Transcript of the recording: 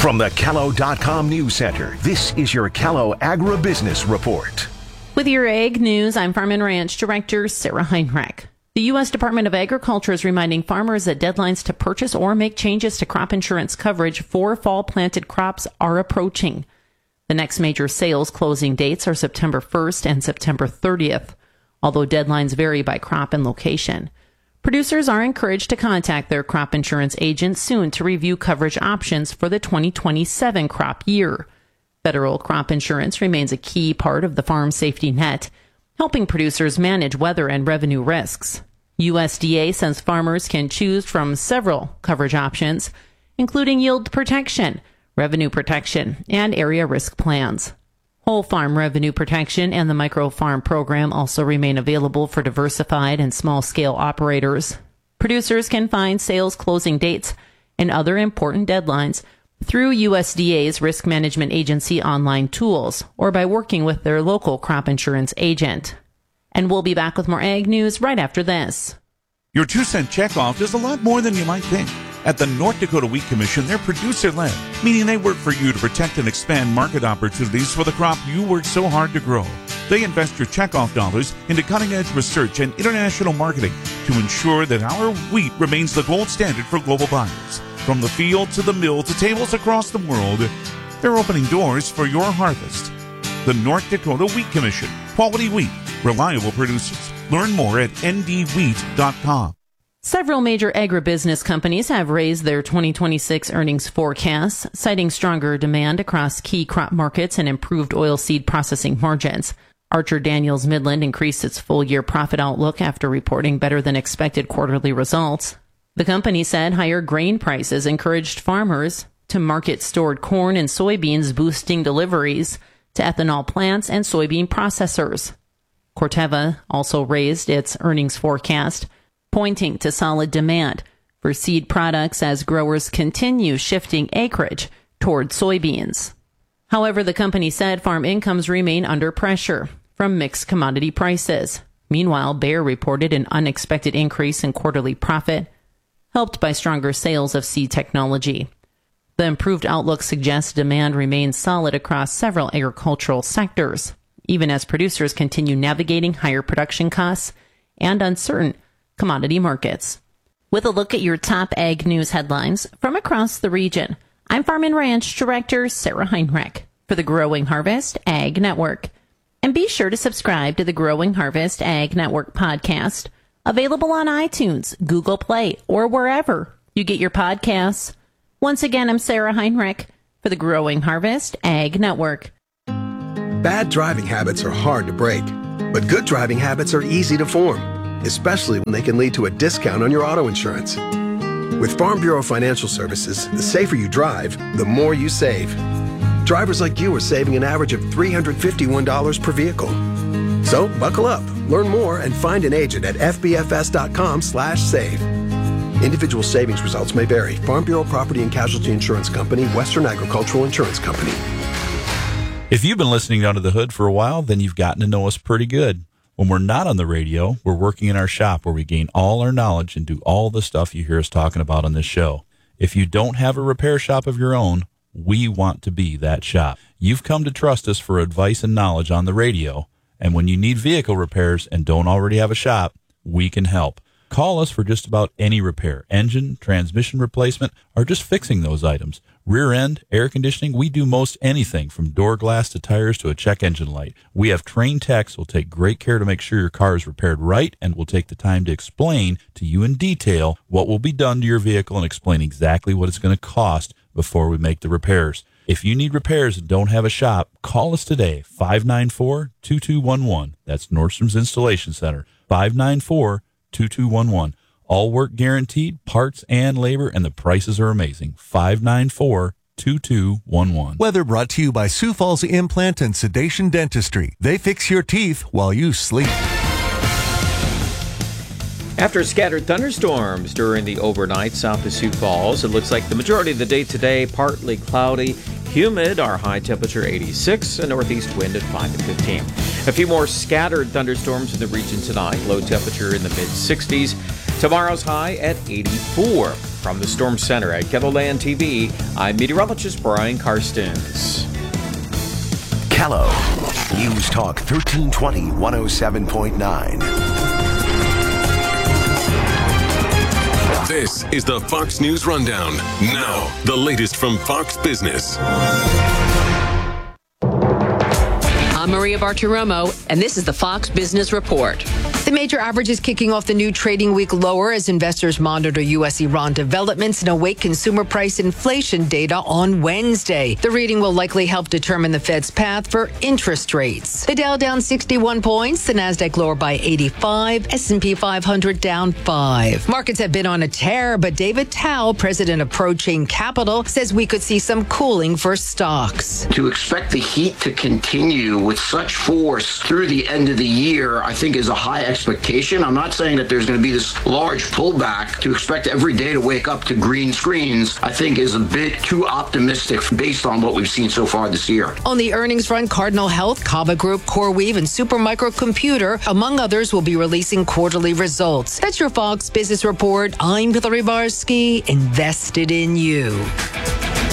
From the Callow.com News Center, this is your Callow Agribusiness Report. With your ag news, I'm Farm and Ranch Director Sarah Heinrich. The U.S. Department of Agriculture is reminding farmers that deadlines to purchase or make changes to crop insurance coverage for fall planted crops are approaching. The next major sales closing dates are September 1st and September 30th, although deadlines vary by crop and location. Producers are encouraged to contact their crop insurance agent soon to review coverage options for the 2027 crop year. Federal crop insurance remains a key part of the farm safety net, helping producers manage weather and revenue risks. USDA says farmers can choose from several coverage options, including yield protection, revenue protection, and area risk plans. Whole farm revenue protection and the micro farm program also remain available for diversified and small-scale operators. Producers can find sales closing dates and other important deadlines through USDA's Risk Management Agency online tools or by working with their local crop insurance agent. And we'll be back with more ag news right after this. Your 2-cent checkoff is a lot more than you might think. At the North Dakota Wheat Commission, they're producer-led, meaning they work for you to protect and expand market opportunities for the crop you work so hard to grow. They invest your checkoff dollars into cutting-edge research and international marketing to ensure that our wheat remains the gold standard for global buyers. From the field to the mill to tables across the world, they're opening doors for your harvest. The North Dakota Wheat Commission. Quality wheat. Reliable producers. Learn more at ndwheat.com. Several major agribusiness companies have raised their 2026 earnings forecasts, citing stronger demand across key crop markets and improved oilseed processing margins. Archer Daniels Midland increased its full-year profit outlook after reporting better than expected quarterly results. The company said higher grain prices encouraged farmers to market stored corn and soybeans, boosting deliveries to ethanol plants and soybean processors. Corteva also raised its earnings forecast, pointing to solid demand for seed products as growers continue shifting acreage toward soybeans. However, the company said farm incomes remain under pressure from mixed commodity prices. Meanwhile, Bayer reported an unexpected increase in quarterly profit, helped by stronger sales of seed technology. The improved outlook suggests demand remains solid across several agricultural sectors, even as producers continue navigating higher production costs and uncertain commodity markets. With a look at your top ag news headlines from across the region, I'm Farm and Ranch Director Sarah Heinrich for the Growing Harvest Ag Network. And be sure to subscribe to the Growing Harvest Ag Network podcast, available on iTunes, Google Play, or wherever you get your podcasts. Once again, I'm Sarah Heinrich for the Growing Harvest Ag Network. Bad driving habits are hard to break, but good driving habits are easy to form, especially when they can lead to a discount on your auto insurance. With Farm Bureau Financial Services, the safer you drive, the more you save. Drivers like you are saving an average of $351 per vehicle. So buckle up, learn more, and find an agent at fbfs.com/save. Individual savings results may vary. Farm Bureau Property and Casualty Insurance Company, Western Agricultural Insurance Company. If you've been listening to Under the Hood for a while, then you've gotten to know us pretty good. When we're not on the radio, we're working in our shop where we gain all our knowledge and do all the stuff you hear us talking about on this show. If you don't have a repair shop of your own, we want to be that shop. You've come to trust us for advice and knowledge on the radio, and when you need vehicle repairs and don't already have a shop, we can help. Call us for just about any repair, engine, transmission replacement, or just fixing those items. Rear end, air conditioning, we do most anything from door glass to tires to a check engine light. We have trained techs who will take great care to make sure your car is repaired right and will take the time to explain to you in detail what will be done to your vehicle and explain exactly what it's going to cost before we make the repairs. If you need repairs and don't have a shop, call us today, 594-2211. That's Nordstrom's Installation Center, 594-2211. All work guaranteed, parts and labor, and the prices are amazing. 594-2211. Weather brought to you by Sioux Falls Implant and Sedation Dentistry. They fix your teeth while you sleep. After scattered thunderstorms during the overnight south of Sioux Falls, it looks like the majority of the day today partly cloudy. humid. Our high temperature 86, a northeast wind at 5 to 15. A few more scattered thunderstorms in the region tonight. Low temperature in the mid-60s. Tomorrow's high at 84. From the Storm Center at KELOLAND TV, I'm meteorologist Brian Karstens. Kello News Talk 1320 107.9. This is the Fox News Rundown. Now, the latest from Fox Business. I'm Maria Bartiromo, and this is the Fox Business Report. The major average is kicking off the new trading week lower as investors monitor U.S.-Iran developments and await consumer price inflation data on Wednesday. The reading will likely help determine the Fed's path for interest rates. The Dow down 61 points, the Nasdaq lower by 85, S&P 500 down 5. Markets have been on a tear, but David Tao, president of ProChain Capital, says we could see some cooling for stocks. To expect the heat to continue with such force through the end of the year, I think is a high expectation. I'm not saying that there's going to be this large pullback. To expect every day to wake up to green screens, I think is a bit too optimistic based on what we've seen so far this year. On the earnings front, Cardinal Health, Kava Group, CoreWeave, and Supermicro Computer, among others, will be releasing quarterly results. That's your Fox Business Report. I'm Hillary Barsky, invested in you.